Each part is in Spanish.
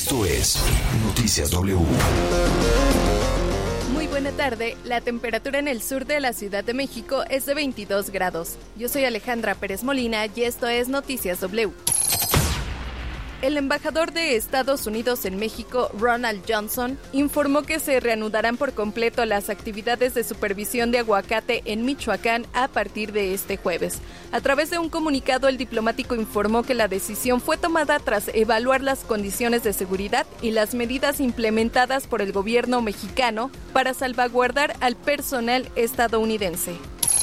Esto es Noticias W. Muy buena tarde. La temperatura en el sur de la Ciudad de México es de 22 grados. Yo soy Alejandra Pérez Molina y esto es Noticias W. El embajador de Estados Unidos en México, Ronald Johnson, informó que se reanudarán por completo las actividades de supervisión de aguacate en Michoacán a partir de este jueves. A través de un comunicado, el diplomático informó que la decisión fue tomada tras evaluar las condiciones de seguridad y las medidas implementadas por el gobierno mexicano para salvaguardar al personal estadounidense.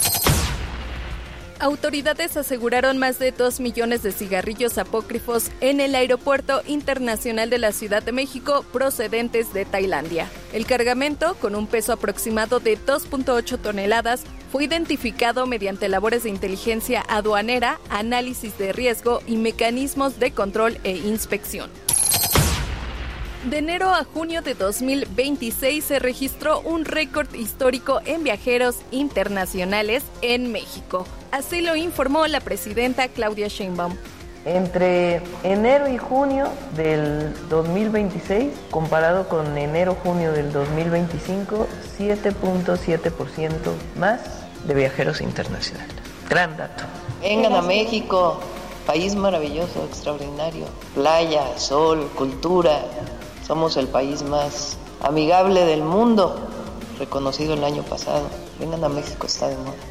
Autoridades aseguraron más de 2 millones de cigarrillos apócrifos en el Aeropuerto Internacional de la Ciudad de México procedentes de Tailandia. El cargamento, con un peso aproximado de 2.8 toneladas, fue identificado mediante labores de inteligencia aduanera, análisis de riesgo y mecanismos de control e inspección. De enero a junio de 2026 se registró un récord histórico en viajeros internacionales en México. Así lo informó la presidenta Claudia Sheinbaum. Entre enero y junio del 2026, comparado con enero-junio del 2025, 7.7% más de viajeros internacionales. Gran dato. Vengan a México, país maravilloso, extraordinario. Playa, sol, cultura. Somos el país más amigable del mundo, reconocido el año pasado. Vengan a México, está de moda.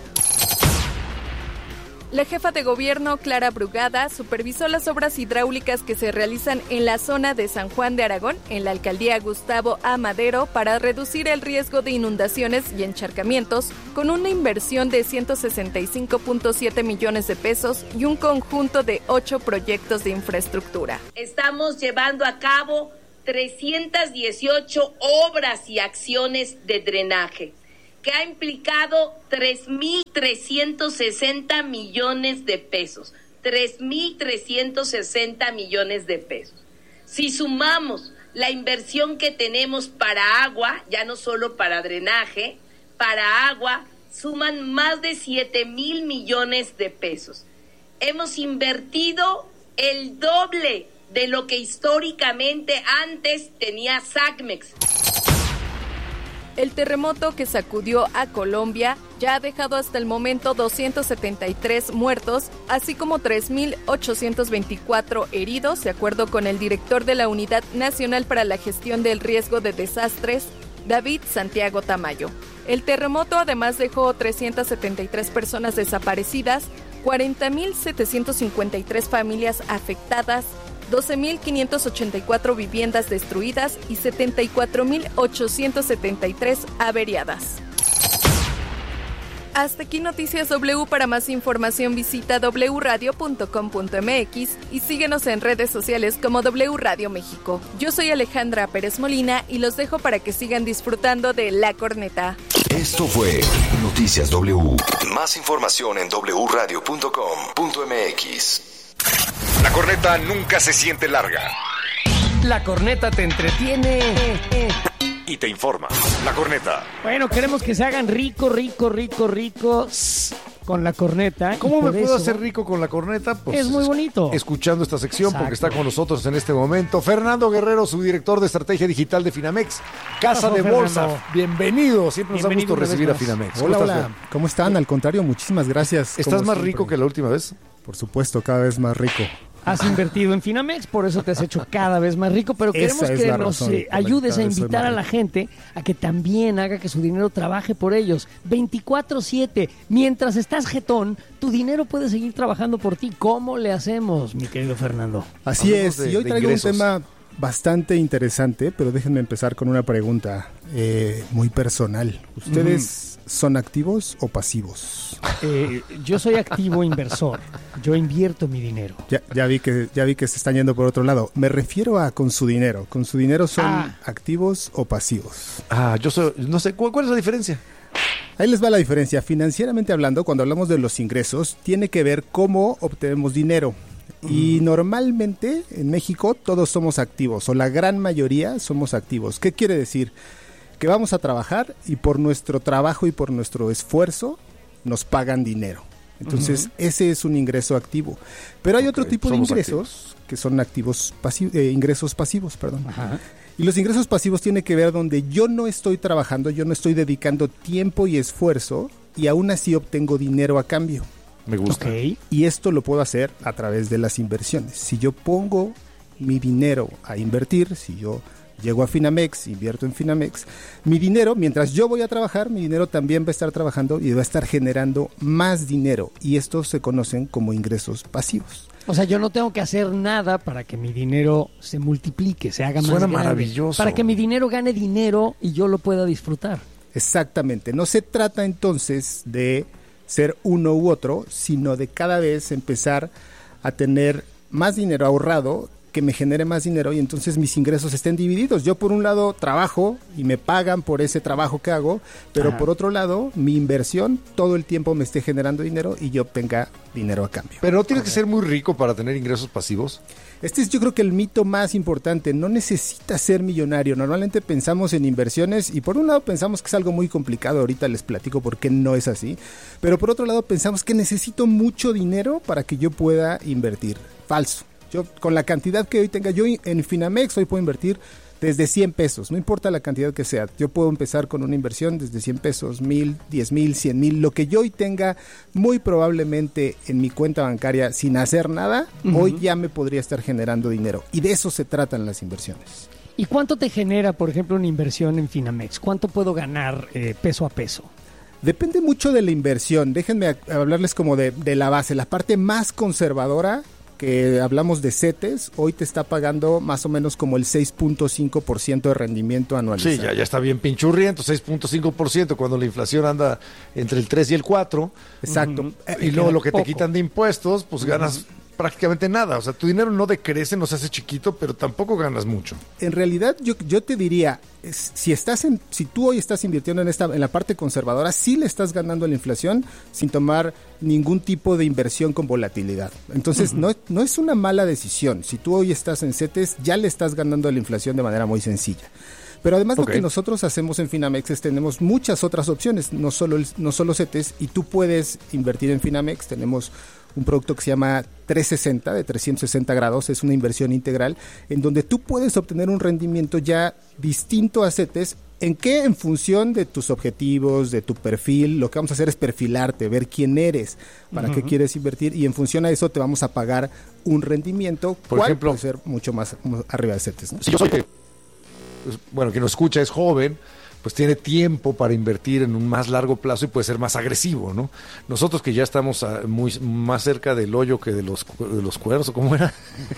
La jefa de gobierno, Clara Brugada, supervisó las obras hidráulicas que se realizan en la zona de San Juan de Aragón, en la alcaldía Gustavo A. Madero, para reducir el riesgo de inundaciones y encharcamientos, con una inversión de 165.7 millones de pesos y un conjunto de 8 proyectos de infraestructura. Estamos llevando a cabo 318 obras y acciones de drenaje, que ha implicado 3.360 millones de pesos. 3.360 millones de pesos. Si sumamos la inversión que tenemos para agua, ya no solo para drenaje, para agua, suman más de 7,000 millones de pesos. Hemos invertido el doble de lo que históricamente antes tenía SACMEX. El terremoto que sacudió a Colombia ya ha dejado hasta el momento 273 muertos, así como 3.824 heridos, de acuerdo con el director de la Unidad Nacional para la Gestión del Riesgo de Desastres, David Santiago Tamayo. El terremoto además dejó 373 personas desaparecidas, 40.753 familias afectadas, 12.584 viviendas destruidas y 74.873 averiadas. Hasta aquí Noticias W. Para más información visita wradio.com.mx y síguenos en redes sociales como W Radio México. Yo soy Alejandra Pérez Molina y los dejo para que sigan disfrutando de La Corneta. Esto fue Noticias W. Más información en wradio.com.mx. La corneta nunca se siente larga. La corneta te entretiene Y te informa. La corneta. Bueno, queremos que se hagan ricos con la corneta. ¿Cómo me puedo hacer rico con la corneta? Pues es muy bonito. Escuchando esta sección. Exacto. Porque está con nosotros en este momento Fernando Guerrero, subdirector de Estrategia Digital de Finamex, Casa de Bolsa. Fernando. Bienvenido. Siempre nos da gusto recibir a Finamex. Hola. ¿Cómo están? Al contrario, muchísimas gracias. ¿Estás más rico que la última vez? Por supuesto, cada vez más rico. Has invertido en Finamex, por eso te has hecho cada vez más rico, pero queremos que nos ayudes a invitar a la gente a que también haga que su dinero trabaje por ellos. 24/7. Mientras estás jetón, tu dinero puede seguir trabajando por ti. ¿Cómo le hacemos, mi querido Fernando? Así es, y hoy traigo un tema bastante interesante, pero déjenme empezar con una pregunta muy personal. ¿Ustedes son activos o pasivos? Yo soy activo inversor. Yo invierto mi dinero. Ya vi que se están yendo por otro lado. Me refiero a con su dinero. ¿Con su dinero son activos o pasivos? Yo soy, no sé, ¿cuál es la diferencia? Ahí les va la diferencia. Financieramente hablando, cuando hablamos de los ingresos, tiene que ver cómo obtenemos dinero. Y normalmente en México todos somos activos, o la gran mayoría somos activos. ¿Qué quiere decir? Que vamos a trabajar y por nuestro trabajo y por nuestro esfuerzo nos pagan dinero. Entonces, ese es un ingreso activo. Pero hay otro tipo de ingresos que son ingresos pasivos, perdón. Ajá. Y los ingresos pasivos tienen que ver donde yo no estoy trabajando, yo no estoy dedicando tiempo y esfuerzo y aún así obtengo dinero a cambio. Me gusta. Okay. Y esto lo puedo hacer a través de las inversiones. Si yo pongo mi dinero a invertir, si yo llego a Finamex, invierto en Finamex, mi dinero, mientras yo voy a trabajar, mi dinero también va a estar trabajando y va a estar generando más dinero. Y estos se conocen como ingresos pasivos. O sea, yo no tengo que hacer nada para que mi dinero se multiplique, se haga más grande. Suena maravilloso. Para que mi dinero gane dinero y yo lo pueda disfrutar. Exactamente. No se trata entonces de ser uno u otro, sino de cada vez empezar a tener más dinero ahorrado que me genere más dinero y entonces mis ingresos estén divididos. Yo por un lado trabajo y me pagan por ese trabajo que hago, pero por otro lado mi inversión todo el tiempo me esté generando dinero y yo obtenga dinero a cambio. Pero no tienes que ser muy rico para tener ingresos pasivos. Este es yo creo que el mito más importante, no necesitas ser millonario. Normalmente pensamos en inversiones y por un lado pensamos que es algo muy complicado, ahorita les platico por qué no es así, pero por otro lado pensamos que necesito mucho dinero para que yo pueda invertir. Falso. Yo con la cantidad que hoy tenga, yo en Finamex hoy puedo invertir desde 100 pesos, no importa la cantidad que sea. Yo puedo empezar con una inversión desde 100 pesos, 1,000, 10,000, 100,000, lo que yo hoy tenga muy probablemente en mi cuenta bancaria sin hacer nada, hoy ya me podría estar generando dinero. Y de eso se tratan las inversiones. ¿Y cuánto te genera, por ejemplo, una inversión en Finamex? ¿Cuánto puedo ganar peso a peso? Depende mucho de la inversión. Déjenme hablarles como de la base, la parte más conservadora que hablamos de CETES, hoy te está pagando más o menos como el 6.5% de rendimiento anualizado. Sí, ya está bien pinchurriento, 6.5%, cuando la inflación anda entre el 3 y el 4. Exacto. Y luego lo que te quitan de impuestos, pues ganas prácticamente nada. O sea, tu dinero no decrece, no se hace chiquito, pero tampoco ganas mucho. En realidad, yo te diría, si tú hoy estás invirtiendo en la parte conservadora, sí le estás ganando a la inflación sin tomar ningún tipo de inversión con volatilidad. Entonces, no es una mala decisión. Si tú hoy estás en CETES, ya le estás ganando a la inflación de manera muy sencilla. Pero además lo que nosotros hacemos en Finamex es tenemos muchas otras opciones, no solo CETES, y tú puedes invertir en Finamex. Tenemos un producto que se llama 360, de 360 grados, es una inversión integral, en donde tú puedes obtener un rendimiento ya distinto a CETES. ¿En qué? En función de tus objetivos, de tu perfil. Lo que vamos a hacer es perfilarte, ver quién eres, para qué quieres invertir, y en función a eso te vamos a pagar un rendimiento, por ejemplo, puede ser mucho más arriba de CETES, ¿no? Si yo soy quien nos escucha es joven, pues tiene tiempo para invertir en un más largo plazo y puede ser más agresivo, ¿no? Nosotros que ya estamos más cerca del hoyo que de los cuernos, ¿cómo era?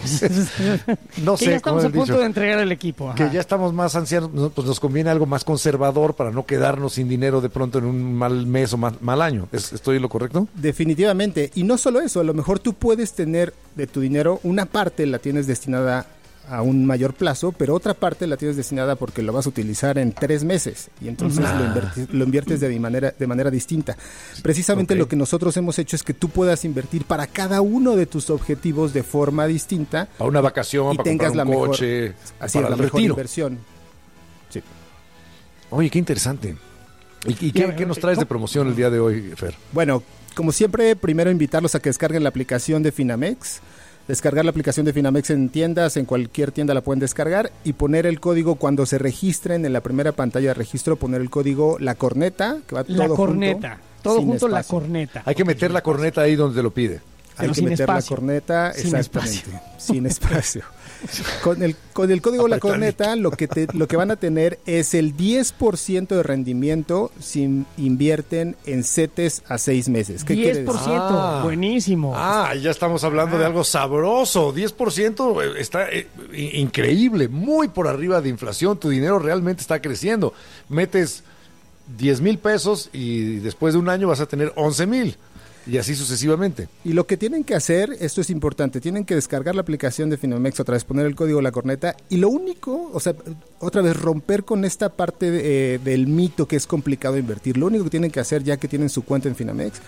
No sé. Que ya estamos a punto de entregar el equipo. Ajá. Que ya estamos más ancianos, pues nos conviene algo más conservador para no quedarnos sin dinero de pronto en un mal mes o mal año. ¿Estoy lo correcto? Definitivamente. Y no solo eso, a lo mejor tú puedes tener de tu dinero, una parte la tienes destinada a un mayor plazo, pero otra parte la tienes destinada porque lo vas a utilizar en 3 meses y entonces lo inviertes de manera distinta. Precisamente lo que nosotros hemos hecho es que tú puedas invertir para cada uno de tus objetivos de forma distinta. Para una vacación, y para comprar un coche, para la mejor inversión. Sí. Oye, qué interesante. ¿Y qué nos traes de promoción el día de hoy, Fer? Bueno, como siempre, primero invitarlos a que descarguen la aplicación de Finamex. Descargar la aplicación de Finamex en tiendas, en cualquier tienda la pueden descargar y poner el código cuando se registren en la primera pantalla de registro, poner el código La Corneta, que va todo junto, La Corneta. Hay que meter la corneta ahí donde lo pide. Hay que meter la corneta, exactamente, sin espacio. Con el código La Corneta lo que van a tener es el 10% de rendimiento si invierten en CETES a 6 meses. ¿Qué 10%, quiere decir? Buenísimo. Ya estamos hablando de algo sabroso. 10% está increíble, muy por arriba de inflación. Tu dinero realmente está creciendo. Metes 10,000 pesos y después de un año vas a tener 11,000. Y así sucesivamente. Y lo que tienen que hacer, esto es importante, tienen que descargar la aplicación de Finamex, otra vez poner el código La Corneta, y lo único, o sea, otra vez romper con esta parte del mito que es complicado invertir. Lo único que tienen que hacer, ya que tienen su cuenta en Finamex,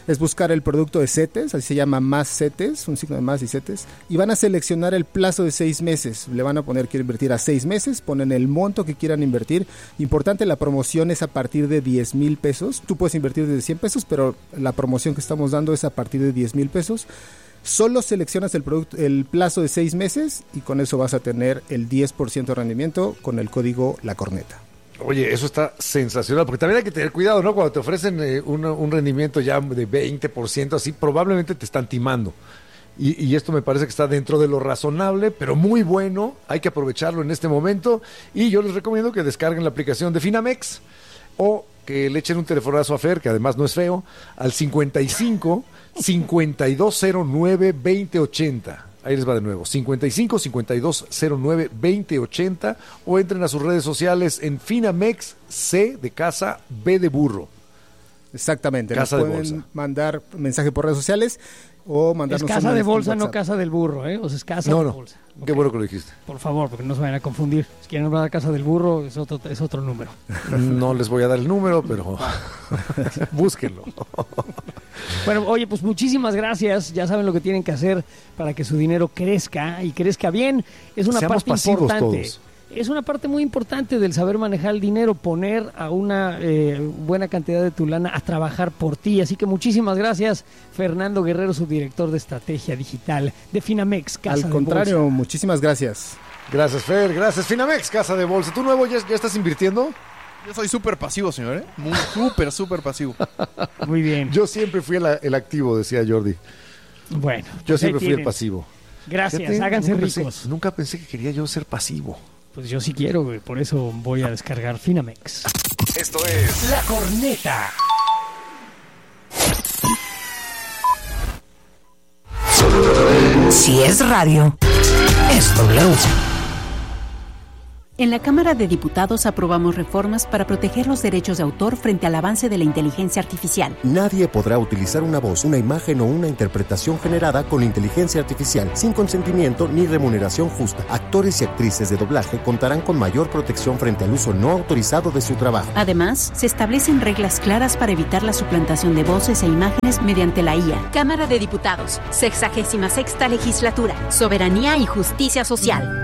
es buscar el producto de CETES, así se llama más CETES, un signo de más y CETES, y van a seleccionar el plazo de 6 meses. Le van a poner quiero invertir a 6 meses, ponen el monto que quieran invertir. Importante, la promoción es a partir de 10,000 pesos. Tú puedes invertir desde 100 pesos, pero la promoción que estamos dando es a partir de 10,000 pesos. Solo seleccionas el plazo de 6 meses y con eso vas a tener el 10% de rendimiento con el código La Corneta. Oye, eso está sensacional, porque también hay que tener cuidado, ¿no? Cuando te ofrecen un rendimiento ya de 20%, así, probablemente te están timando. Y esto me parece que está dentro de lo razonable, pero muy bueno. Hay que aprovecharlo en este momento. Y yo les recomiendo que descarguen la aplicación de Finamex o que le echen un telefonazo a Fer, que además no es feo, al 55 5209 2080. Ahí les va de nuevo, 55 5209 2080, o entren a sus redes sociales en Finamex, C de casa, B de burro. Exactamente, Casa nos de pueden bolsa. mandar mensaje por redes sociales o mandarnos Es casa de bolsa, WhatsApp. no casa del burro, ¿eh? O sea, es casa No, de no, bolsa. qué Ok. bueno que lo dijiste. Por favor, porque no se vayan a confundir. Si quieren hablar de casa del burro, es otro número. No les voy a dar el número, pero búsquenlo. Bueno, oye, pues muchísimas gracias. Ya saben lo que tienen que hacer para que su dinero crezca y crezca bien. Es una Seamos parte pasivos importante. todos. Es una parte muy importante del saber manejar el dinero, poner a una buena cantidad de tu lana a trabajar por ti. Así que muchísimas gracias, Fernando Guerrero, subdirector de Estrategia Digital de Finamex, Casa Al de contrario, Bolsa. muchísimas gracias. Gracias, Fer. Gracias, Finamex, casa de bolsa. ¿Tú nuevo ya estás invirtiendo? Yo soy súper pasivo, señor, ¿eh? Súper pasivo. Muy bien. Yo siempre fui el activo, decía Jordi. Bueno, Yo pues ahí siempre fui el tienen. pasivo. Gracias, Fíjate, háganse nunca ricos. Pensé, nunca pensé que quería yo ser pasivo. Pues yo sí quiero, güey, por eso voy a descargar Finamex. Esto es La Corneta. Si es radio, es W. En la Cámara de Diputados aprobamos reformas para proteger los derechos de autor frente al avance de la inteligencia artificial. Nadie podrá utilizar una voz, una imagen o una interpretación generada con inteligencia artificial sin consentimiento ni remuneración justa. Actores y actrices de doblaje contarán con mayor protección frente al uso no autorizado de su trabajo. Además, se establecen reglas claras para evitar la suplantación de voces e imágenes mediante la IA. Cámara de Diputados, 66ª Legislatura, Soberanía y Justicia Social.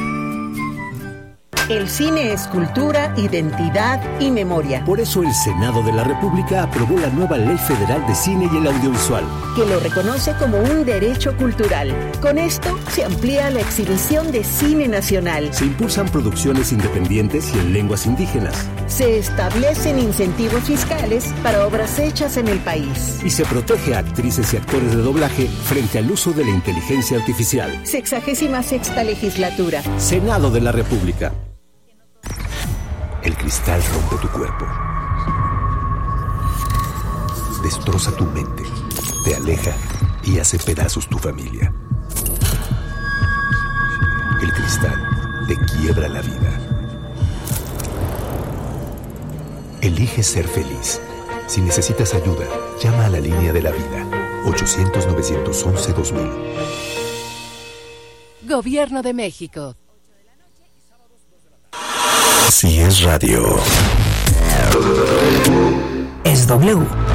El cine es cultura, identidad y memoria. Por eso el Senado de la República aprobó la nueva Ley Federal de Cine y el Audiovisual, que lo reconoce como un derecho cultural. Con esto se amplía la exhibición de cine nacional. Se impulsan producciones independientes y en lenguas indígenas. Se establecen incentivos fiscales para obras hechas en el país. Y se protege a actrices y actores de doblaje frente al uso de la inteligencia artificial. 66ª Legislatura. Senado de la República. El cristal rompe tu cuerpo. Destroza tu mente. Te aleja y hace pedazos tu familia. El cristal te quiebra la vida. Elige ser feliz. Si necesitas ayuda, llama a la línea de la vida. 800-911-2000. Gobierno de México. Si es radio. Es W.